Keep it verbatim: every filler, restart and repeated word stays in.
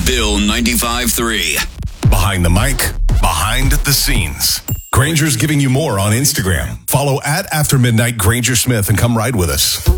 Bill ninety-five three. Behind the mic, behind the scenes. Granger's giving you more on Instagram. Follow at After Midnight Granger Smith and come ride with us.